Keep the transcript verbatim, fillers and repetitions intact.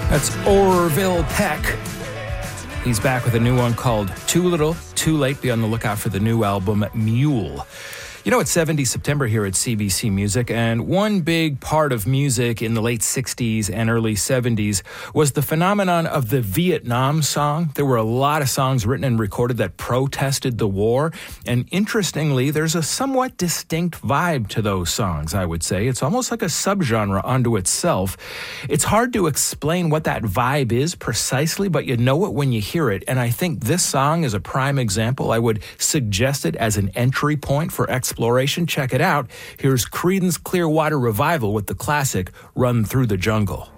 That's Orville Peck. He's back with a new one called Too Little, Too Late. Be on the lookout for the new album, Mule. You know, it's seventy September here at C B C Music, and one big part of music in the late sixties and early seventies was the phenomenon of the Vietnam song. There were a lot of songs written and recorded that protested the war, and interestingly, there's a somewhat distinct vibe to those songs, I would say. It's almost like a subgenre unto itself. It's hard to explain what that vibe is precisely, but you know it when you hear it, and I think this song is a prime example. I would suggest it as an entry point for exploration. Check it out. Here's Creedence Clearwater Revival with the classic Run Through the Jungle.